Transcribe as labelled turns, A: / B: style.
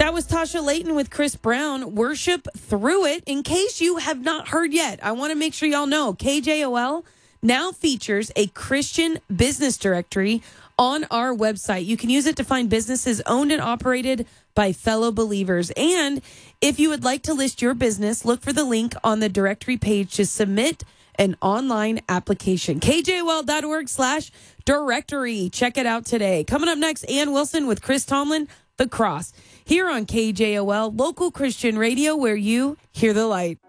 A: That was Tasha Layton with Chris Brown. Worship through it. In case you have not heard yet, I want to make sure y'all know KJOL now features a Christian business directory on our website. You can use it to find businesses owned and operated by fellow believers. And if you would like to list your business, look for the link on the directory page to submit an online application. KJOL.org/directory. Check it out today. Coming up next, Ann Wilson with Chris Tomlin, The Cross, here on KJOL, local Christian radio where you hear the light.